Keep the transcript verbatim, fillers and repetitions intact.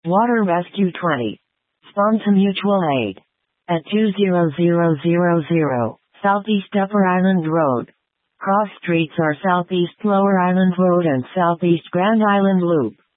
Water Rescue twenty. Sponsor Mutual Aid. At two zero zero zero zero, Southeast Upper Island Road. Cross streets are Southeast Lower Island Road and Southeast Grand Island Loop.